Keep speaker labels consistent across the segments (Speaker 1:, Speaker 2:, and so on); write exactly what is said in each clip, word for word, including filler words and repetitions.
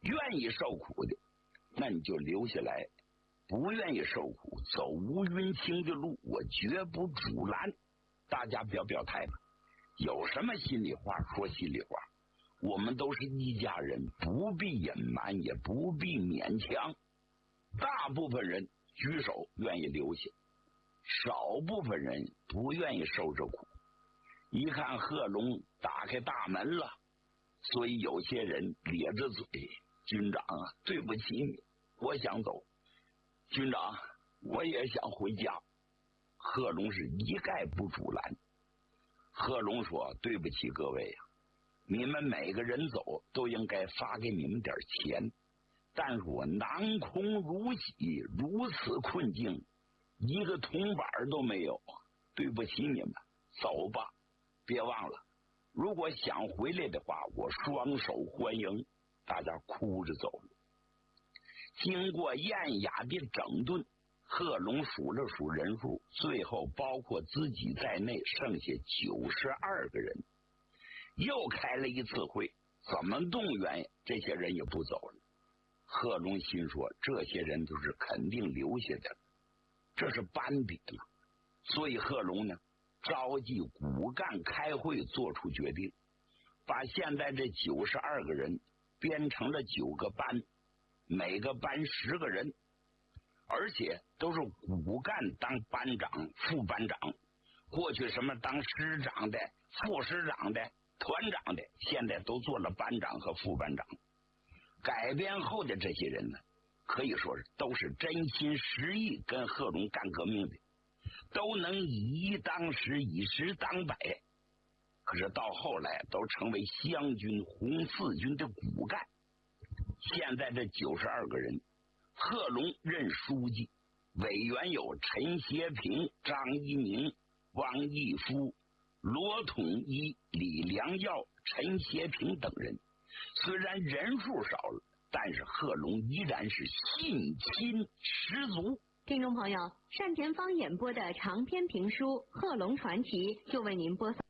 Speaker 1: 愿意受苦的，那你就留下来；不愿意受苦，走吴云清的路，我绝不阻拦。大家表表态吧，有什么心里话说心里话。我们都是一家人，不必隐瞒，也不必勉强。大部分人举手愿意留下，少部分人不愿意受这苦。一看贺龙打开大门了，所以有些人咧着嘴，军长啊，对不起你，我想走。军长，我也想回家。贺龙是一概不阻拦。贺龙说，对不起各位啊，你们每个人走都应该发给你们点钱，但是我囊空如洗，如此困境，一个铜板都没有，对不起你们，走吧。别忘了，如果想回来的话，我双手欢迎。大家哭着走了。经过艳雅的整顿，贺龙数了数人数，最后包括自己在内，剩下九十二个人。又开了一次会，怎么动员这些人也不走了。贺龙心说，这些人都是肯定留下的，这是班底了。所以贺龙呢，召集骨干开会，做出决定，把现在这九十二个人编成了九个班，每个班十个人，而且都是骨干当班长、副班长。过去什么当师长的、副师长的、团长的，现在都做了班长和副班长。改编后的这些人呢，可以说是都是真心实意跟贺龙干革命的，都能以一当十，以十当百。可是到后来都成为湘军、红四军的骨干。现在这九十二个人，贺龙任书记，委员有陈协平、张一鸣、王义夫、罗统一、李良耀、陈协平等人。虽然人数少了，但是贺龙依然是信心十足。
Speaker 2: 听众朋友，单田芳演播的长篇评书《贺龙传奇》就为您播送。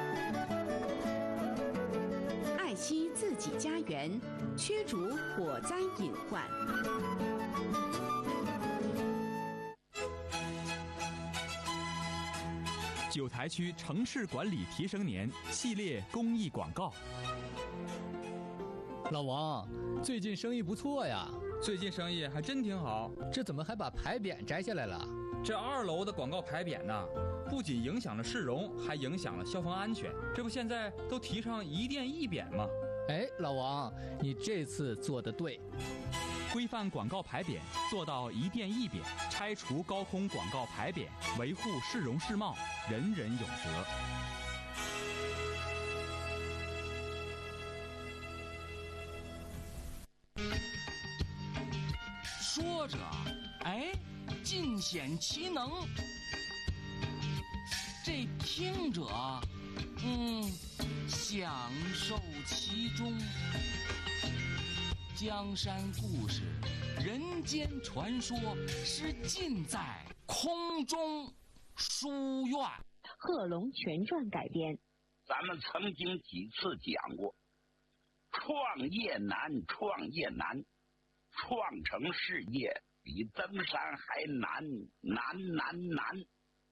Speaker 3: 爱惜自己家园，驱逐火灾隐患。
Speaker 4: 九台区城市管理提升年系列公益广告。
Speaker 5: 老王，最近生意不错呀。
Speaker 6: 最近生意还真挺好。
Speaker 5: 这怎么还把牌匾摘下来了？
Speaker 6: 这二楼的广告牌匾呢，不仅影响了市容，还影响了消防安全。这不现在都提倡一电一匾吗？
Speaker 5: 哎，老王，你这次做得对。
Speaker 4: 规范广告牌匾，做到一电一匾，拆除高空广告牌匾，维护市容市貌，人人有责。
Speaker 7: 说着，哎，尽显其能；这听者，嗯，享受其中。江山故事、人间传说，是尽在空中书院。
Speaker 2: 贺龙全传改编。
Speaker 1: 咱们曾经几次讲过，创业难，创业难。创成事业比登山还难，难难难，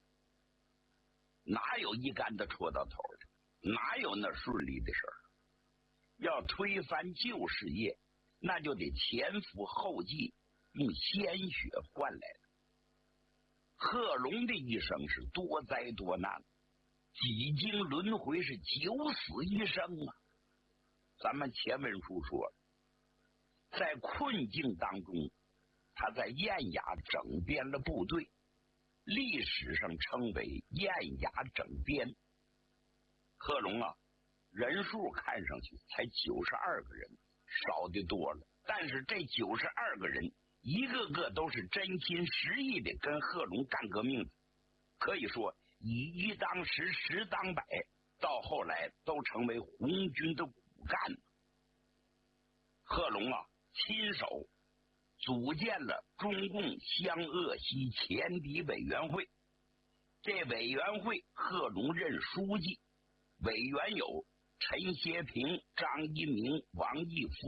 Speaker 1: 哪有一竿子戳到头的？哪有那顺利的事儿？要推翻旧事业，那就得前赴后继，用鲜血换来的。贺龙的一生是多灾多难，几经轮回，是九死一生啊。咱们前文书说了，在困境当中，他在燕雅整编了部队，历史上称为燕雅整编。贺龙啊，人数看上去才九十二个人，少的多了。但是这九十二个人，一个个都是真心实意的跟贺龙干革命的，可以说以一当十，十当百，到后来都成为红军的骨干。贺龙啊，亲手组建了中共湘鄂西前敌委员会，这委员会贺龙任书记，委员有陈协平、张一鸣、王义夫、